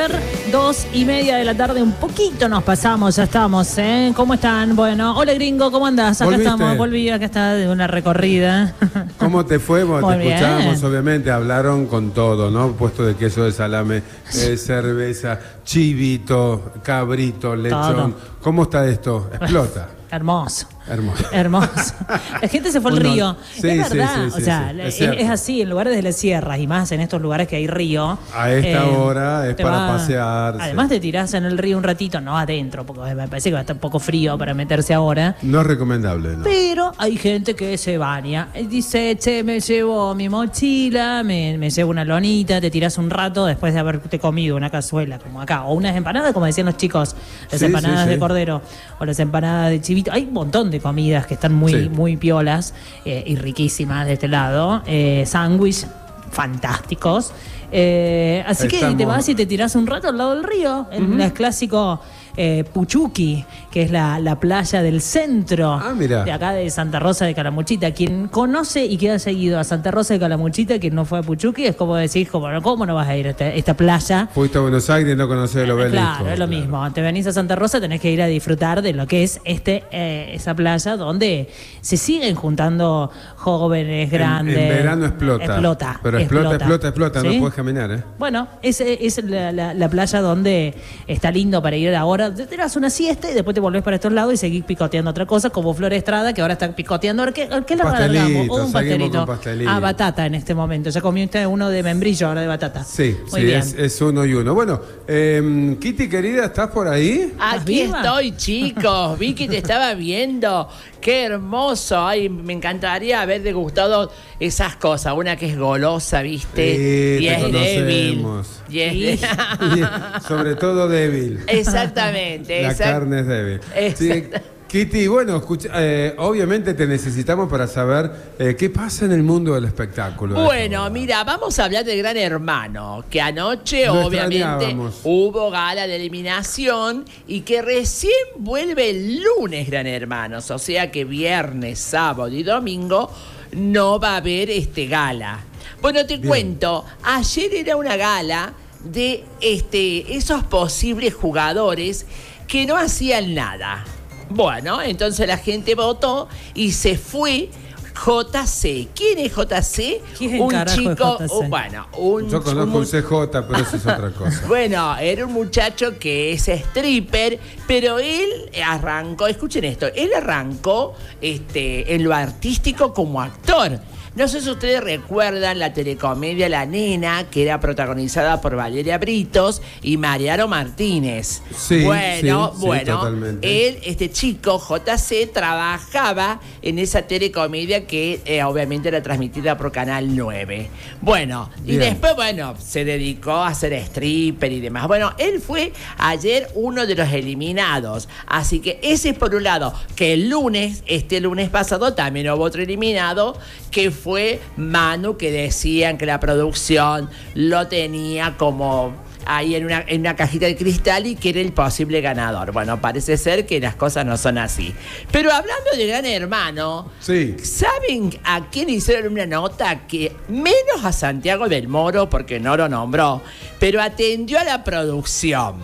ver, 2:30 de la tarde, un poquito nos pasamos, ya estamos, ¿eh? ¿Cómo están? Bueno, hola gringo, ¿cómo andás? Acá ¿Volviste? estamos, volví, acá está de una recorrida. ¿Cómo te fue? Bueno, Muy te bien. escuchábamos, obviamente, hablaron con todo, ¿no? Puesto de queso de salame, cerveza, chivito, cabrito, lechón. Todo. ¿Cómo está esto? Explota. Hermoso. Hermoso. Hermoso. La gente se fue al Uno- río. sí, es sí, verdad. sí, O sí, sea, sí, es, cierto. es así, en lugares de las sierras y más en estos lugares que hay río. A esta hora es te para pasearse. Además te tirás en el río un ratito, no adentro, porque me parece que va a estar un poco frío para meterse ahora. No es recomendable, ¿no? Pero hay gente que se baña. Dice, che, me llevo mi mochila, me llevo una lonita, te tirás un rato después de haberte comido una cazuela como acá. O unas empanadas, como decían los chicos, las Sí, empanadas sí, sí. de cordero o las empanadas de chivito. Hay un montón de comidas que están muy, Sí. muy piolas y riquísimas de este lado. Sándwich fantásticos. Así que Estamos- te vas y te tirás un rato al lado del río. El clásico Puchuqui, que es la playa del centro Ah, mira. de acá de Santa Rosa de Calamuchita. Quien conoce y que ha seguido a Santa Rosa de Calamuchita, quien no fue a Puchuqui, es como decir, ¿cómo no vas a ir a esta playa? Fuiste a Buenos Aires y no conocés el obelisco. Claro, es lo mismo. Te venís a Santa Rosa, tenés que ir a disfrutar de lo que es esa playa donde se siguen juntando jóvenes, grandes. En verano explota. Pero explota. ¿Sí? No puedes caminar, ¿eh? Bueno, es la playa donde está lindo para ir ahora. Te tiras una siesta y después te volvés para estos lados y seguís picoteando otra cosa, como Flor Estrada, que ahora está picoteando. ¿Qué le Pastelito, alargamos? Un seguimos pastelito. con pastelito. Ah, batata en este momento. Ya comió usted uno de membrillo, ahora de batata. Sí, Muy sí, bien. es uno y uno. Bueno, Kitty querida, ¿estás por ahí? Aquí viva? estoy, chicos. Vi que te estaba viendo. Qué hermoso. Ay, me encantaría haber degustado esas cosas. Una que es golosa, ¿viste? Sí, Y te es débil. conocemos. Y es Sí. Y sobre todo débil. Exactamente. La carne es débil. Sí, Exacto. Kitty, bueno, obviamente te necesitamos para saber qué pasa en el mundo del espectáculo. Bueno, mira, vamos a hablar de Gran Hermano, que anoche Lo obviamente extrañábamos. hubo gala de eliminación y que recién vuelve el lunes Gran Hermanos, o sea que viernes, sábado y domingo no va a haber gala. Bueno, te cuento, ayer era una gala de esos posibles jugadores que no hacían nada. Bueno, entonces la gente votó y se fue JC. ¿Quién es JC? ¿Quién Un carajo es chico, JC? Yo conozco un CJ, pero eso es otra cosa. bueno, era un muchacho que es stripper, pero él arrancó, escuchen esto, él arrancó en lo artístico como actor. No sé si ustedes recuerdan la telecomedia La Nena, que era protagonizada por Valeria Britos y Mariano Martínez. Sí, bueno, sí, totalmente. él, este chico, JC, trabajaba en esa telecomedia que obviamente era transmitida por Canal 9. Bueno, y Bien. después, bueno, se dedicó a ser stripper y demás. Bueno, él fue ayer uno de los eliminados. Así que ese es por un lado. Que el lunes, este lunes pasado, también hubo otro eliminado, que fue Manu, que decían que la producción lo tenía como ahí en una cajita de cristal y que era el posible ganador. Bueno, parece ser que las cosas no son así. Pero hablando de Gran Hermano, Sí. ¿saben a quién hicieron una nota? Que menos a Santiago del Moro, porque no lo nombró, pero atendió a la producción.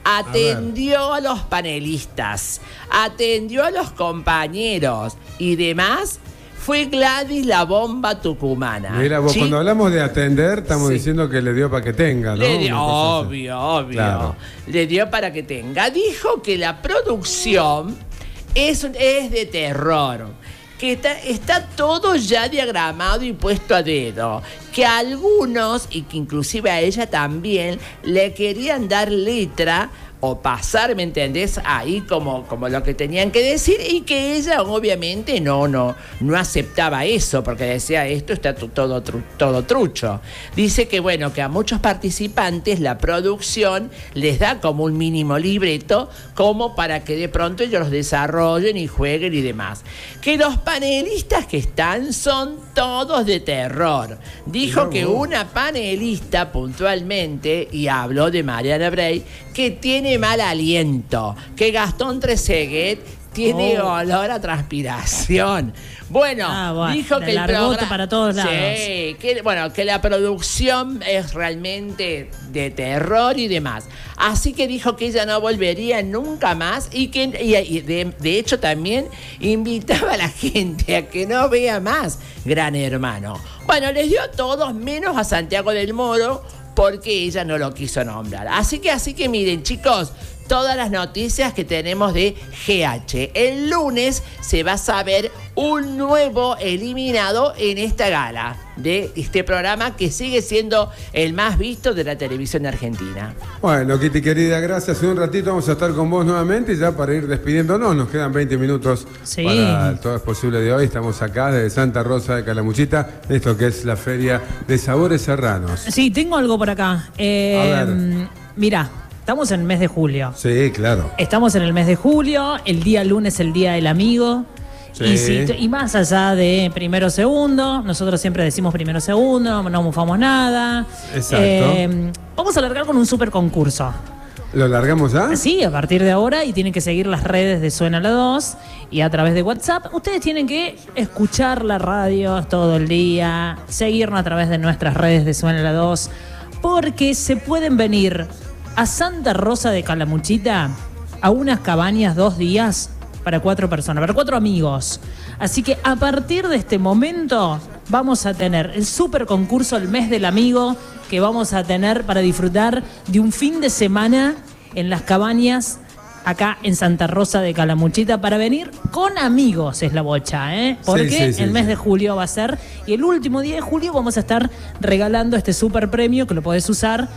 Atendió a los panelistas, atendió a los compañeros y demás. Fue Gladys la bomba tucumana. Mira, vos, Sí, cuando hablamos de atender, estamos Sí. diciendo que le dio para que tenga, ¿no? le dio, Una cosa así. obvio. Claro. Le dio para que tenga. Dijo que la producción es de terror. Que está todo ya diagramado y puesto a dedo. Que algunos, y que inclusive a ella también, le querían dar letra o pasar, ¿me entendés? Ahí como lo que tenían que decir, y que ella obviamente no aceptaba eso, porque decía, esto está todo trucho. Dice que bueno, que a muchos participantes la producción les da como un mínimo libreto, como para que de pronto ellos los desarrollen y jueguen y demás. Que los panelistas que están son todos de terror. Dijo que una panelista puntualmente, y habló de Mariana Bray, que tiene mal aliento, que Gastón Trezeguet tiene olor a transpiración. Bueno, dijo que el programa para todos lados. Sí, que la producción es realmente de terror y demás. Así que dijo que ella no volvería nunca más y que de hecho también invitaba a la gente a que no vea más Gran Hermano. Bueno, les dio a todos menos a Santiago del Moro porque ella no lo quiso nombrar. Así que miren, chicos, todas las noticias que tenemos de GH. El lunes se va a saber un nuevo eliminado en esta gala de este programa que sigue siendo el más visto de la televisión argentina. Bueno, Kitty querida, gracias. En un ratito vamos a estar con vos nuevamente y ya para ir despidiéndonos. Nos quedan 20 minutos para Todo es Posible de hoy. Estamos acá desde Santa Rosa de Calamuchita, esto que es la Feria de Sabores Serranos. Sí, tengo algo por acá. A ver. Mirá. Estamos en el mes de julio. Sí, claro. Estamos en el mes de julio, el día lunes, el día del amigo. Sí. Y más allá de primero, segundo, nosotros siempre decimos primero, segundo, no mufamos nada. Exacto. Vamos a largar con un super concurso. ¿Lo largamos ya? Sí, a partir de ahora, y tienen que seguir las redes de Suena la 2 y a través de WhatsApp. Ustedes tienen que escuchar la radio todo el día, seguirnos a través de nuestras redes de Suena la 2, porque se pueden venir a Santa Rosa de Calamuchita, a unas cabañas 2 días para 4 personas, para 4 amigos. Así que a partir de este momento vamos a tener el super concurso El Mes del Amigo, que vamos a tener para disfrutar de un fin de semana en las cabañas acá en Santa Rosa de Calamuchita, para venir con amigos, es la bocha, porque el mes de julio va a ser, y el último día de julio vamos a estar regalando este super premio que lo podés usar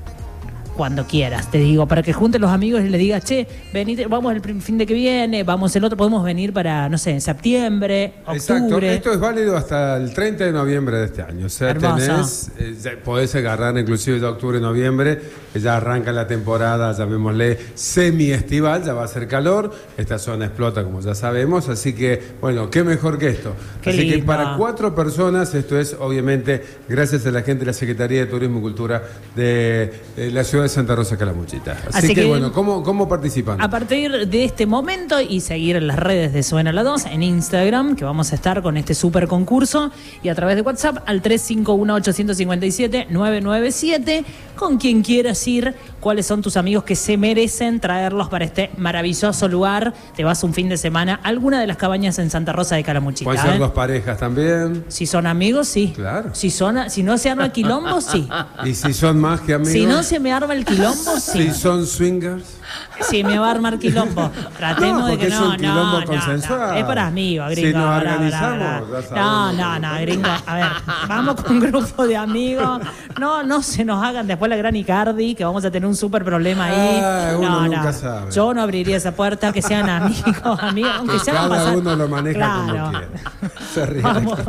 cuando quieras, te digo, para que junten los amigos y le digas, che, venite, vamos el fin de que viene, vamos el otro, podemos venir para, no sé, en septiembre, octubre. Exacto, esto es válido hasta el 30 de noviembre de este año. O sea, podés agarrar inclusive de octubre, noviembre, que ya arranca la temporada, llamémosle semi-estival, ya va a ser calor, esta zona explota como ya sabemos, así que, bueno, qué mejor que esto. Así que para 4 personas, esto es obviamente gracias a la gente de la Secretaría de Turismo y Cultura de la ciudad de Santa Rosa de Calamuchita. Así que bueno, ¿cómo participan? A partir de este momento y seguir en las redes de Suena la 2, en Instagram, que vamos a estar con este super concurso, y a través de WhatsApp al 351-857-997, con quien quieras ir, cuáles son tus amigos que se merecen traerlos para este maravilloso lugar. Te vas un fin de semana a alguna de las cabañas en Santa Rosa de Calamuchita. Pueden ser 2 parejas también. Si son amigos, sí. Claro. Si no se arma quilombo, sí. Y si son más que amigos. Si no se me arma el quilombo, sí. Si son swingers. Sí, me va a armar quilombo. Tratemos de que es un quilombo consensuado. No. Es para amigos, gringo. Si nos organizamos, no, gringo. A ver, vamos con un grupo de amigos. No se nos hagan después la gran Icardi, que vamos a tener un súper problema ahí. Uno nunca sabe. Yo no abriría esa puerta, que sean amigos, aunque sean cada uno lo maneja como quiera. Se ríe.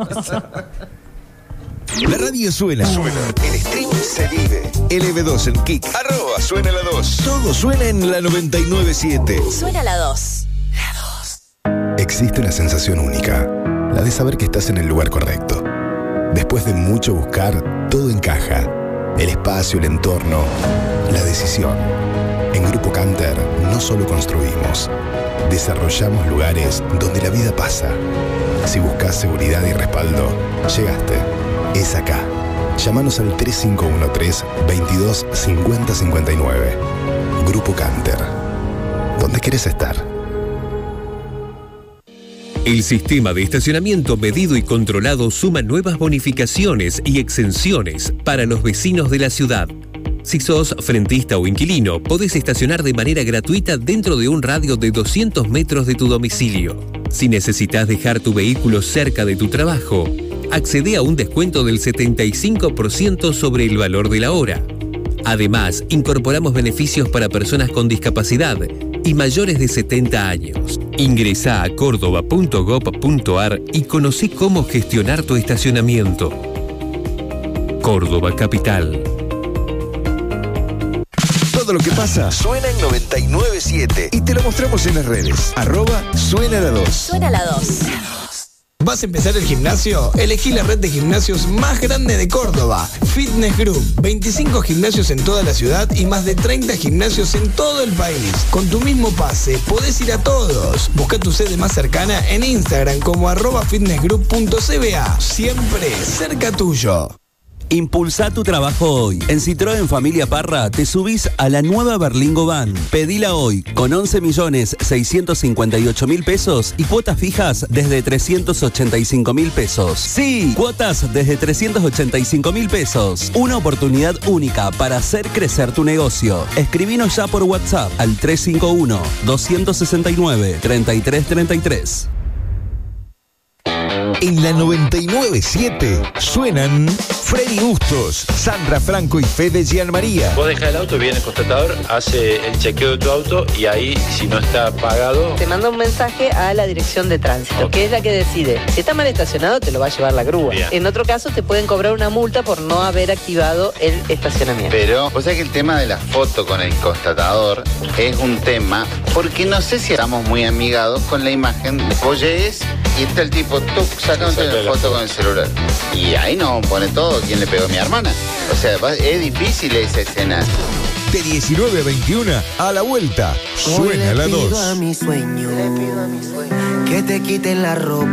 La radio suena. El stream se vive. LB2 en Kik. @suena la 2. Todo suena en la 997. Suena la 2. Existe una sensación única, la de saber que estás en el lugar correcto. Después de mucho buscar, todo encaja. El espacio, el entorno, la decisión. En Grupo Canter no solo construimos, desarrollamos lugares donde la vida pasa. Si buscas seguridad y respaldo, llegaste. Es acá. Llámanos al 3513-225059. Grupo Canter. ¿Dónde querés estar? El sistema de estacionamiento medido y controlado suma nuevas bonificaciones y exenciones para los vecinos de la ciudad. Si sos frentista o inquilino, podés estacionar de manera gratuita dentro de un radio de 200 metros de tu domicilio. Si necesitas dejar tu vehículo cerca de tu trabajo, accede a un descuento del 75% sobre el valor de la hora. Además, incorporamos beneficios para personas con discapacidad y mayores de 70 años. Ingresá a córdoba.gov.ar y conocí cómo gestionar tu estacionamiento. Córdoba Capital. Todo lo que pasa suena en 997 y te lo mostramos en las redes. @suena la 2. Suena la 2. ¿Vas a empezar el gimnasio? Elegí la red de gimnasios más grande de Córdoba. Fitness Group. 25 gimnasios en toda la ciudad y más de 30 gimnasios en todo el país. Con tu mismo pase, podés ir a todos. Busca tu sede más cercana en Instagram como @fitnessgroup.cba. Siempre cerca tuyo. Impulsa tu trabajo hoy. En Citroën Familia Parra te subís a la nueva Berlingo Van. Pedila hoy con 11.658.000 pesos y cuotas fijas desde 385.000 pesos. Sí, cuotas desde 385.000 pesos. Una oportunidad única para hacer crecer tu negocio. Escribinos ya por WhatsApp al 351-269-3333. En la 99.7 suenan Freddy Bustos, Sandra Franco y Fede Gianmaría. Vos dejás el auto, viene el constatador, hace el chequeo de tu auto y ahí, si no está pagado... Te manda un mensaje a la dirección de tránsito, que es la que decide. Si está mal estacionado, te lo va a llevar la grúa. Bien. En otro caso, te pueden cobrar una multa por no haber activado el estacionamiento. Pero, o sea que el tema de la foto con el constatador es un tema, porque no sé si estamos muy amigados con la imagen. Vos llegues y está el tipo, sacándote la foto con el celular. Y ahí no pone todo quién le pegó a mi hermana. O sea, es difícil esa escena. De 19 a 21, a la vuelta, suena la 2. Le pido a mi sueño que te quiten la ropa.